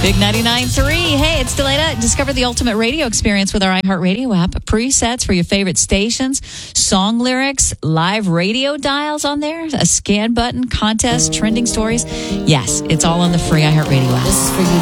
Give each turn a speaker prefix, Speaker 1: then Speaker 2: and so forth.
Speaker 1: Big 99.3. Hey, it's Delana. Discover the ultimate radio experience with our iHeartRadio app. Presets for your favorite stations, song lyrics, live radio dials on there, a scan button, contest, trending stories. Yes, it's all on the free iHeartRadio app.
Speaker 2: This is for you,